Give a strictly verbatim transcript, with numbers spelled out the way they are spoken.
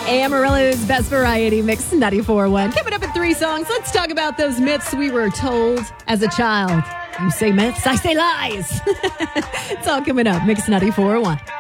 Amarillo's Best Variety Mix ninety-four point one. Coming up in three songs, let's talk about those myths we were told as a child. You say myths, I say lies. It's all coming up. Mix ninety-four point one.